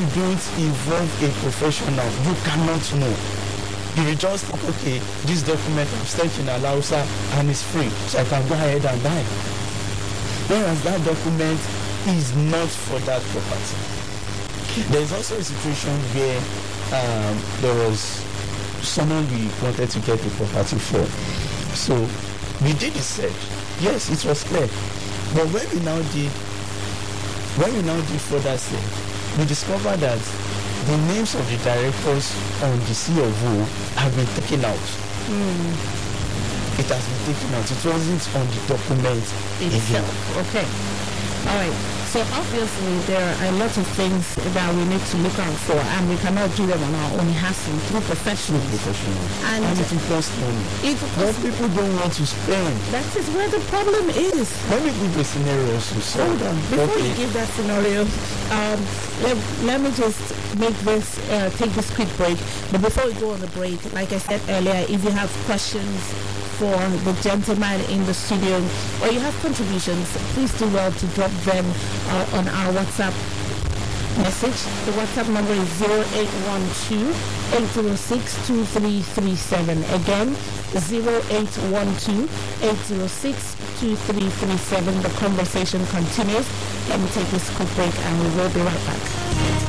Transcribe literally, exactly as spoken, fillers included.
you don't involve a professional, you cannot know. You will just think, okay, this document I'm sent in Alausa and it's free, so I can go ahead and buy. Whereas that document is not for that property. There is also a situation where um, there was someone we wanted to get the property for. So we did the search. Yes, it was clear. But when we now did when we now did further search, we discovered that the names of the directors on the C of O have been taken out. Mm. It has been taken out. It wasn't on the document itself. Okay. All right. So obviously there are a lot of things that we need to look out for, and we cannot do them on our own. It has to be through professionals. professionals. And, and it will cost money. It But people don't want to spend. That is where the problem is. Let me give a scenario also. So Hold on. Before okay. you give that scenario, um, let, let me just make this, uh, take this quick break. But before we go on the break, like I said earlier, if you have questions for the gentleman in the studio, or you have contributions, please do well to drop them uh, on our WhatsApp message. The WhatsApp number is zero eight one two, eight zero six, two three three seven. Again, zero eight one two, eight zero six, two three three seven. The conversation continues. Let me take this quick break and we will be right back.